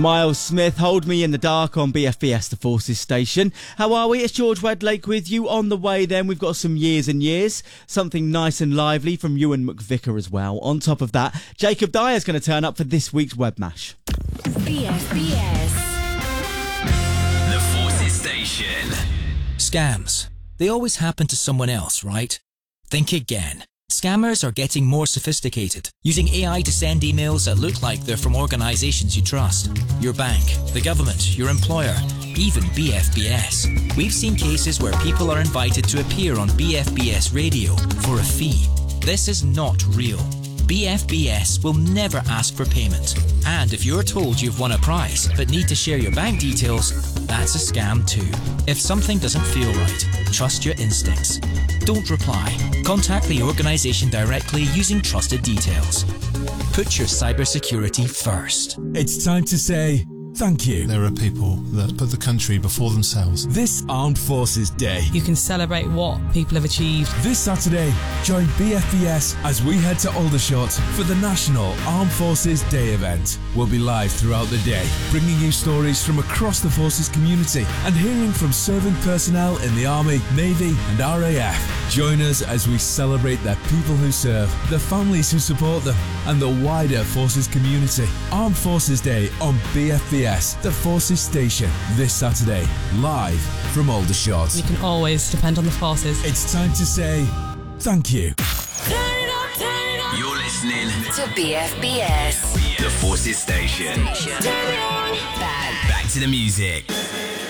Miles Smith, Hold Me in the Dark on BFBS, the Forces station. How are we? It's George Wedlake with you. On the way then, we've got some Years and Years, something nice and lively from Ewan McVicker as well. On top of that, Jacob Dyer's going to turn up for this week's Webmash. BFBS, the Forces station. Scams. They always happen to someone else, right? Think again. Scammers are getting more sophisticated, using AI to send emails that look like they're from organisations you trust. Your bank, the government, your employer, even BFBS. We've seen cases where people are invited to appear on BFBS radio for a fee. This is not real. BFBS will never ask for payment. And if you're told you've won a prize but need to share your bank details, that's a scam too. If something doesn't feel right, trust your instincts. Don't reply. Contact the organisation directly using trusted details. Put your cybersecurity first. It's time to say thank you. There are people that put the country before themselves. This Armed Forces Day. You can celebrate what people have achieved. This Saturday, join BFBS as we head to Aldershot for the National Armed Forces Day event. We'll be live throughout the day, bringing you stories from across the Forces community and hearing from serving personnel in the Army, Navy and RAF. Join us as we celebrate the people who serve, the families who support them and the wider Forces community. Armed Forces Day on BFBS, the Forces station, this Saturday, live from Aldershot. You can always depend on the Forces. It's time to say thank you. You're listening to BFBS, the Forces station. Back Back to the music.